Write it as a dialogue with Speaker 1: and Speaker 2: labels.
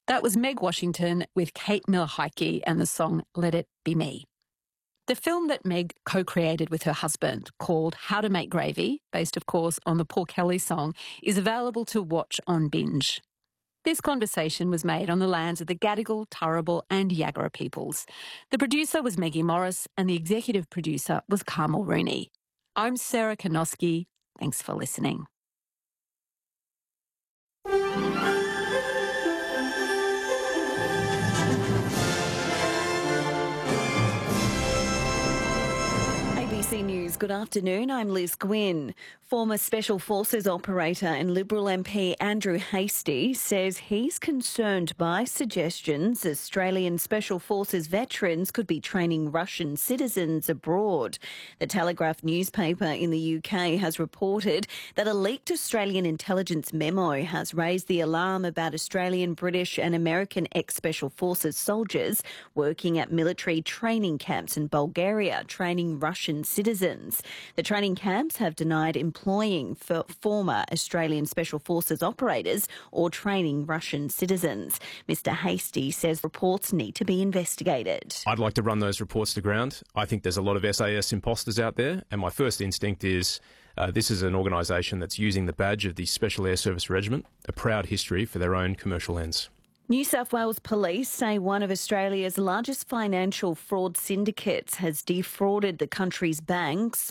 Speaker 1: That was Meg Washington with Kate Miller-Heidke and the song Let It Be Me. The film that Meg co-created with her husband, called How to Make Gravy, based of course on the Paul Kelly song, is available to watch on Binge. This conversation was made on the lands of the Gadigal, Turrbal and Yagara peoples. The producer was Maggie Morris and the executive producer was Carmel Rooney. I'm Sarah Kanoski. Thanks for listening.
Speaker 2: ABC News, good afternoon. I'm Liz Gwynn. Former Special Forces operator and Liberal MP Andrew Hastie says he's concerned by suggestions Australian Special Forces veterans could be training Russian citizens abroad. The Telegraph newspaper in the UK has reported that a leaked Australian intelligence memo has raised the alarm about Australian, British and American ex-Special Forces soldiers working at military training camps in Bulgaria, training Russian citizens. The training camps have denied employing former Australian Special Forces operators or training Russian citizens. Mr Hastie says reports need to be investigated.
Speaker 3: I'd like to run those reports to ground. I think there's a lot of SAS imposters out there, and my first instinct is this is an organisation that's using the badge of the Special Air Service Regiment, a proud history, for their own commercial ends.
Speaker 2: New South Wales Police say one of Australia's largest financial fraud syndicates has defrauded the country's banks